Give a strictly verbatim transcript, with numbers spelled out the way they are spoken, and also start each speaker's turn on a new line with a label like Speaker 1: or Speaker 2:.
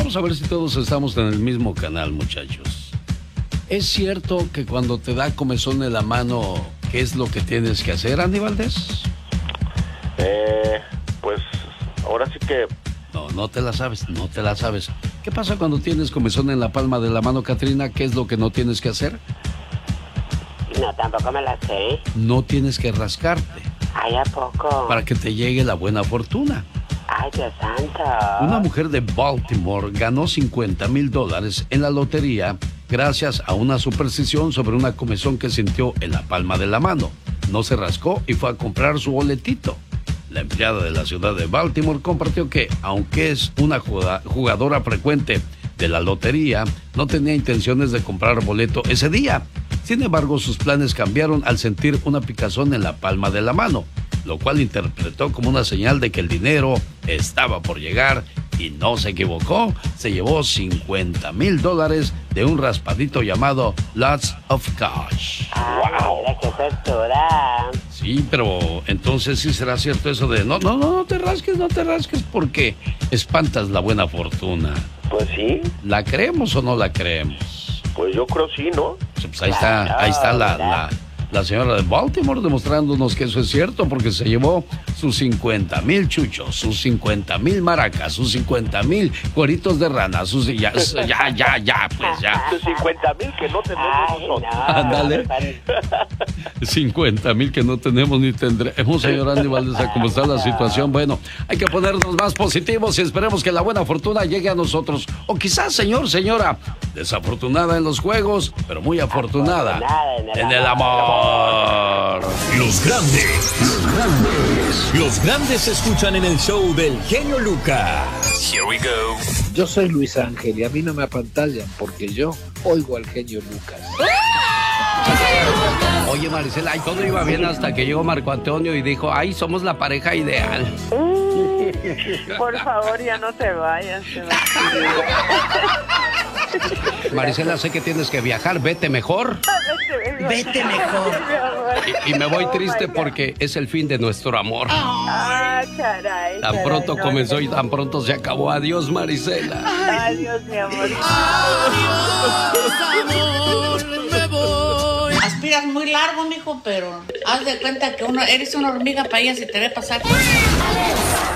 Speaker 1: vamos a ver si todos estamos en el mismo canal, muchachos. ¿Es cierto que cuando te da comezón en la mano, qué es lo que tienes que hacer, Andy Valdés?
Speaker 2: Eh, pues ahora sí que...
Speaker 1: No, no te la sabes, no te la sabes. ¿Qué pasa cuando tienes comezón en la palma de la mano, Catrina? ¿Qué es lo que no tienes que hacer?
Speaker 3: No, tampoco me la sé.
Speaker 1: No tienes que rascarte.
Speaker 3: Ay, ¿a poco?
Speaker 1: Para que te llegue la buena fortuna.
Speaker 3: Ay, Dios santo.
Speaker 1: Una mujer de Baltimore ganó cincuenta mil dólares en la lotería gracias a una superstición sobre una comezón que sintió en la palma de la mano. No se rascó y fue a comprar su boletito. La empleada de la ciudad de Baltimore compartió que, aunque es una jugadora frecuente de la lotería, no tenía intenciones de comprar boleto ese día. Sin embargo, sus planes cambiaron al sentir una picazón en la palma de la mano, lo cual interpretó como una señal de que el dinero estaba por llegar y no se equivocó. Se llevó cincuenta mil dólares de un raspadito llamado Lots of Cash.
Speaker 3: Ay, wow. Mira qué tortura.
Speaker 1: Sí, pero entonces sí será cierto eso de no, no, no, no te rasques, no te rasques porque espantas la buena fortuna.
Speaker 2: Pues sí.
Speaker 1: ¿La creemos o no la creemos?
Speaker 2: Pues yo creo sí, ¿no?
Speaker 1: Pues ahí está, ahí está la, la, la señora de Baltimore demostrándonos que eso es cierto, porque se llevó sus cincuenta mil chuchos, sus cincuenta mil maracas, sus cincuenta mil cueritos de rana, sus ya, ya, ya, ya, pues ya.
Speaker 2: Sus cincuenta mil que no tenemos nosotros.
Speaker 1: Ándale. cincuenta mil que no tenemos ni tendremos, señor Andy Valdés, ¿cómo está la situación? Bueno, hay que ponernos más positivos y esperemos que la buena fortuna llegue a nosotros. O quizás, señor, señora, desafortunada en los juegos, pero muy afortunada en el amor.
Speaker 4: Los grandes, los grandes, los grandes se escuchan en el show del genio Lucas. Here we go.
Speaker 5: Yo soy Luis Ángel y a mí no me apantallan porque yo oigo al genio Lucas.
Speaker 1: Oye, Maricela, ay, todo iba bien hasta que llegó Marco Antonio y dijo, ay, somos la pareja ideal.
Speaker 6: Por favor, ya no te vayas.
Speaker 1: Maricela, sé que tienes que viajar, vete mejor.
Speaker 6: Vete mejor.
Speaker 1: Y, y me voy triste porque es el fin de nuestro amor.
Speaker 6: Ah, caray.
Speaker 1: Tan
Speaker 6: caray,
Speaker 1: pronto
Speaker 6: no,
Speaker 1: comenzó
Speaker 6: no,
Speaker 1: y tan pronto se acabó. Adiós, Maricela.
Speaker 6: Adiós, mi amor.
Speaker 7: Adiós, amor, me voy. Aspiras muy largo, mijo, pero haz de cuenta que uno eres una hormiga para ella si te ve pasar.